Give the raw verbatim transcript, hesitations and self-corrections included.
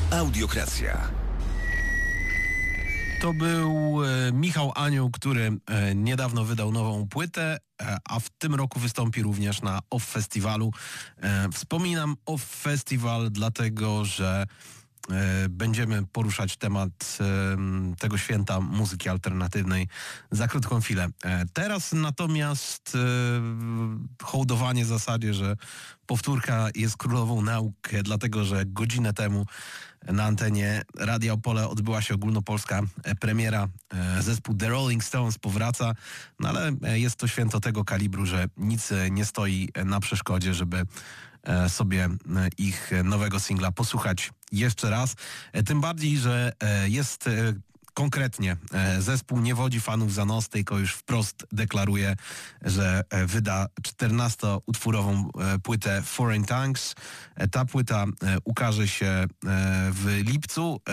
Audiokracja. To był e, Michał Anioł, który e, niedawno wydał nową płytę, e, a w tym roku wystąpi również na Off Festiwalu. E, wspominam Off Festival, dlatego że e, będziemy poruszać temat e, tego święta muzyki alternatywnej za krótką chwilę. E, teraz natomiast e, hołdowanie zasadzie, że powtórka jest królową nauk, dlatego że godzinę temu na antenie Radia Opole odbyła się ogólnopolska premiera. Zespół The Rolling Stones powraca, no ale jest to święto tego kalibru, że nic nie stoi na przeszkodzie, żeby sobie ich nowego singla posłuchać jeszcze raz. Tym bardziej, że jest konkretnie zespół nie wodzi fanów za nos, tylko już wprost deklaruje, że wyda czternastoutwórową płytę Foreign Tongues. Ta płyta ukaże się w lipcu.